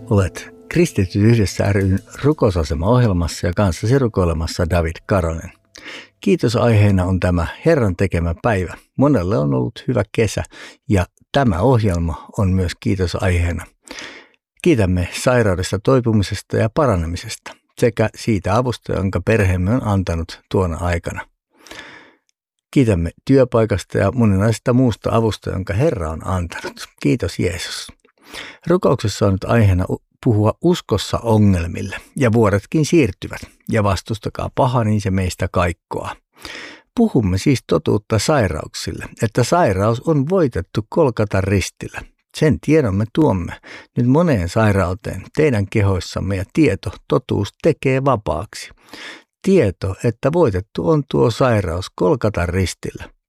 Olet Kristityt yhdessä ry:n rukousasema-ohjelmassa ja kanssasi rukoilemassa David Karonen. Kiitosaiheena on tämä Herran tekemä päivä. Monelle on ollut hyvä kesä ja tämä ohjelma on myös kiitosaiheena. Kiitämme sairaudesta toipumisesta ja paranemisesta sekä siitä avusta, jonka perheemme on antanut tuona aikana. Kiitämme työpaikasta ja moninaisesta muusta avusta, jonka Herra on antanut. Kiitos Jeesus. Rukouksessa on nyt aiheena puhua uskossa ongelmille, ja vuodetkin siirtyvät, ja vastustakaa paha, niin se meistä kaikkoa. Puhumme siis totuutta sairauksille, että sairaus on voitettu Golgatan ristillä. Sen tiedon me tuomme nyt moneen sairauteen teidän kehoissamme, ja totuus tekee vapaaksi. Tieto, että voitettu on tuo sairaus Golgatan ristillä.